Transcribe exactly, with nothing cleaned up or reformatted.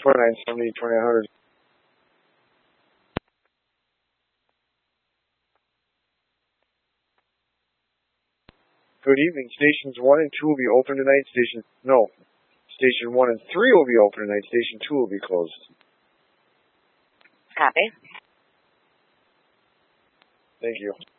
twenty-nine seventy, twenty-nine hundred. Good evening. Stations one and two will be open tonight. Station, no. Station one and three will be open tonight. Station two will be closed. Copy. Thank you.